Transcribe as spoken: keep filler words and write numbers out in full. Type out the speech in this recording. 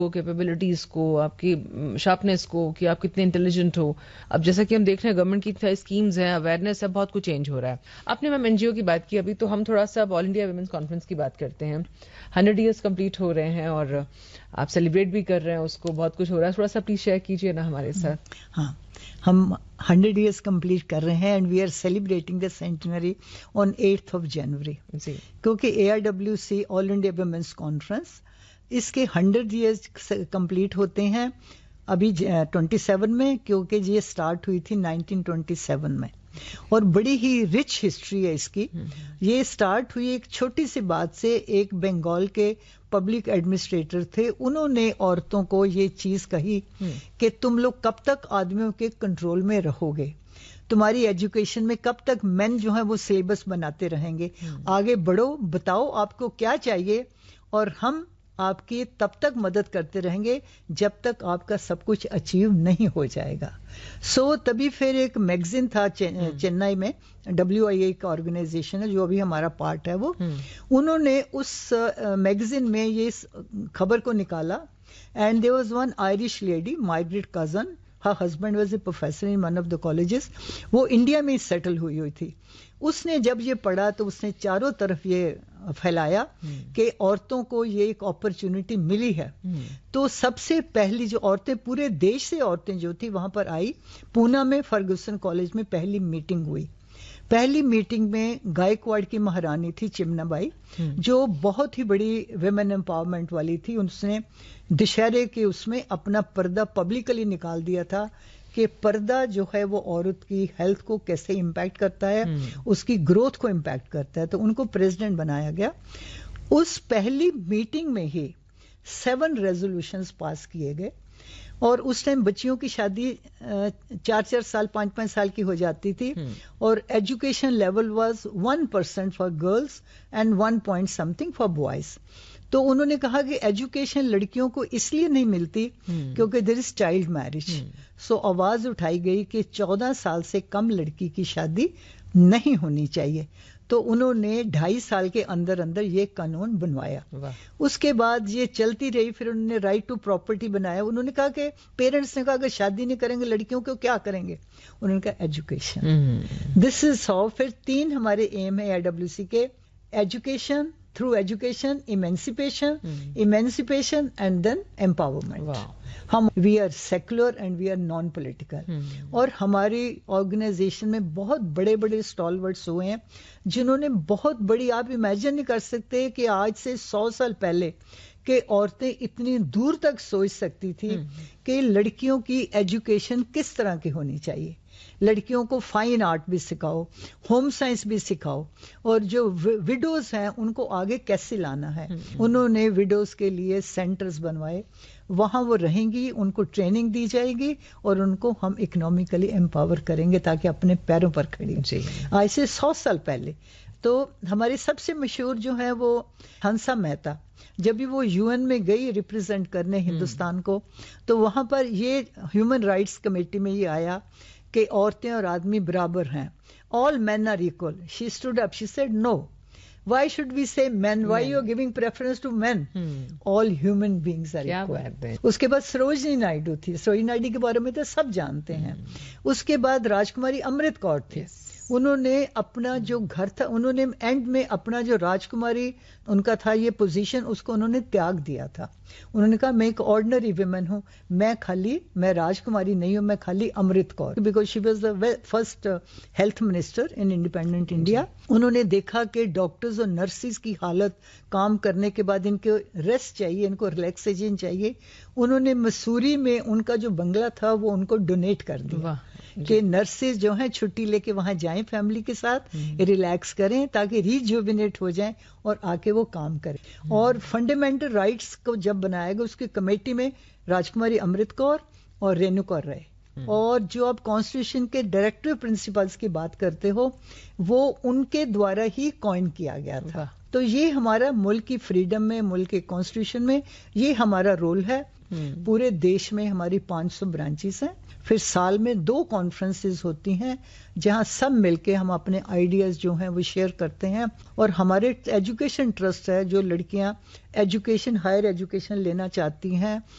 Capabilities کو, آپ کی شارپنیس کو, کہ آپ کتنے انٹیلیجنٹ ہو. اب جیسا کہ ہم دیکھ رہے ہیں گورنمنٹ کی اسکیمز ہیں, اویئرنیس ہے, بہت کچھ چینج ہو رہا ہے. آپ نے میم این جی او کی بات کی ابھی, تو ہم تھوڑا سا آل انڈیا ویمنس کانفرنس کی بات کرتے ہیں. ہنڈریڈ ایئرس کمپلیٹ ہو رہے ہیں اور آپ سیلیبریٹ بھی کر رہے ہیں اس کو, بہت کچھ ہو رہا ہے. تھوڑا سا پلیز شیئر کیجیے نا ہمارے ساتھ. ہاں, ہم ہنڈریڈ ایئرس کمپلیٹ کر رہے ہیں and we are celebrating the centenary on eight of January, جی, کیونکہ اے آر ڈبلیو سی آل انڈیا ویمنس کانفرنس اس کے ہنڈریڈ ایئرس کمپلیٹ ہوتے ہیں ابھی ٹوینٹی سیون میں, کیونکہ یہ اسٹارٹ ہوئی تھی نائنٹین ٹوینٹی سیون میں, اور بڑی ہی رچ ہسٹری ہے اس کی. یہ اسٹارٹ ہوئی ایک چھوٹی سی بات سے. ایک بنگال کے پبلک ایڈمنسٹریٹر تھے, انہوں نے عورتوں کو یہ چیز کہی کہ تم لوگ کب تک آدمیوں کے کنٹرول میں رہو گے, تمہاری ایجوکیشن میں کب تک مین جو ہیں وہ سلیبس بناتے رہیں گے, آگے بڑھو, بتاؤ آپ کو کیا چاہیے, اور ہم آپ کی تب تک مدد کرتے رہیں گے جب تک آپ کا سب کچھ اچیو نہیں ہو جائے گا. سو so, تبھی پھر ایک میگزین تھا چنئی میں, ڈبلیو آئی اے کا آرگنائزیشن ہے جو ابھی ہمارا پارٹ ہے, وہ انہوں نے اس میگزین میں یہ خبر کو نکالا. And there was one Irish lady, Margaret cousin, her husband was a professor in one of the colleges, وہ انڈیا میں سیٹل ہوئی ہوئی تھی. اس نے جب یہ پڑھا تو اس نے چاروں طرف یہ پھیلایا کہ عورتوں کو یہ ایک اپرچونٹی ملی ہے. تو سب سے پہلی جو عورتیں, پورے دیش سے عورتیں جو تھی وہاں پر آئی. پونا میں فرگوسن کالج میں پہلی میٹنگ ہوئی. پہلی میٹنگ میں گائیکواڑ کی مہارانی تھی چمنا بائی, جو بہت ہی بڑی ویمن امپاورمنٹ والی تھی. اس نے دشہرے کے اس میں اپنا پردہ پبلکلی نکال دیا تھا کہ پردہ جو ہے وہ عورت کی ہیلتھ کو کیسے امپیکٹ کرتا ہے, اس کی گروتھ کو امپیکٹ کرتا ہے. تو ان کو پریزیڈنٹ بنایا گیا. اس پہلی میٹنگ میں ہی سیون ریزولوشنز پاس کیے گئے, اور اس ٹائم بچیوں کی شادی چار چار سال پانچ پانچ سال کی ہو جاتی تھی, اور education level was one percent for girls and one point some thing for boys. تو انہوں نے کہا کہ ایجوکیشن لڑکیوں کو اس لیے نہیں ملتی کیونکہ دیر از چائلڈ میرج. سو آواز اٹھائی گئی کہ چودہ سال سے کم لڑکی کی شادی نہیں ہونی چاہیے. تو انہوں نے ڈھائی سال کے اندر اندر یہ قانون بنوایا. اس کے بعد یہ چلتی رہی. پھر انہوں نے رائٹ ٹو پراپرٹی بنایا. انہوں نے کہا کہ پیرنٹس نے کہا کہ شادی نہیں کریں گے لڑکیوں کو, کیا کریں گے؟ انہوں نے کہا ایجوکیشن. This is how. پھر تین ہمارے ایم ہے اے ڈبلیو سی کے, education, through education, emancipation, emancipation and then empowerment. ہم we are secular and we are non political. اور ہماری آرگنائزیشن میں بہت بڑے بڑے اسٹالورٹس ہوئے ہیں جنہوں نے بہت بڑی, آپ امیجن نہیں کر سکتے کہ آج سے سو سال پہلے کہ عورتیں اتنی دور تک سوچ سکتی تھی کہ لڑکیوں کی ایجوکیشن کس طرح کی ہونی چاہیے. لڑکیوں کو فائن آرٹ بھی سکھاؤ, ہوم سائنس بھی سکھاؤ, اور جو وڈوز ہیں ان کو آگے کیسے لانا ہے. انہوں نے وڈوز کے لیے سینٹرز بنوائے, وہاں وہ رہیں گی, ان کو ٹریننگ دی جائے گی, اور ان کو ہم اکنامیکلی امپاور کریں گے تاکہ اپنے پیروں پر کھڑی ہوں. آج سے سو سال پہلے تو ہماری سب سے مشہور جو ہے وہ ہنسا مہتا, جب بھی وہ یو این میں گئی ریپرزینٹ کرنے ہندوستان کو, تو وہاں پر یہ ہیومن رائٹس کمیٹی میں یہ آیا کہ عورتیں اور آدمی برابر ہیں. آل مین are equal. She stood up, she said no, why should we say men, why you are giving preference to men? all human beings are equal. اس کے بعد سروجنی نائیڈو تھی. سروجنی نائیڈو کے بارے میں تو سب جانتے ہیں. اس کے بعد راجکماری امرت کور تھے. انہوں نے اپنا جو گھر تھا, انہوں نے اینڈ میں اپنا جو راجکماری ان کا تھا یہ پوزیشن, اس کو انہوں نے تیاگ دیا تھا. انہوں نے کہا میں ایک آرڈنری ویمن ہوں, میں خالی میں راجکماری نہیں ہوں, میں خالی امرت کور, because she was the first health minister in independent India. انہوں نے دیکھا کہ ڈاکٹرز اور نرسز کی حالت, کام کرنے کے بعد ان کو ریسٹ چاہیے, ان کو ریلیکسیشن چاہیے. انہوں نے مسوری میں ان کا جو بنگلہ تھا وہ ان کو ڈونیٹ کر دیا کہ نرسز جو ہیں چھٹی لے کے وہاں جائیں فیملی کے ساتھ, ریلیکس کریں تاکہ ریجوینیٹ ہو جائیں اور آ کے وہ کام کریں. اور فنڈامنٹل رائٹس کو جب بنایا گیا اس کی کمیٹی میں راجکماری امرت کور اور رینو کور رہے. اور جو آپ کانسٹیٹیوشن کے ڈائریکٹو پرنسپلس کی بات کرتے ہو وہ ان کے دوارا ہی کوائن کیا گیا تھا. تو یہ ہمارا ملک کی فریڈم میں, ملک کے کانسٹیٹیوشن میں یہ ہمارا رول ہے. پورے دیش میں ہماری پانچ سو برانچز ہیں. پھر سال میں دو کانفرنسز ہوتی ہیں جہاں سب مل کے ہم اپنے آئیڈیاز جو ہیں وہ شیئر کرتے ہیں. اور ہمارے ایجوکیشن ٹرسٹ ہے جو لڑکیاں ایجوکیشن ہائر ایجوکیشن لینا چاہتی ہیں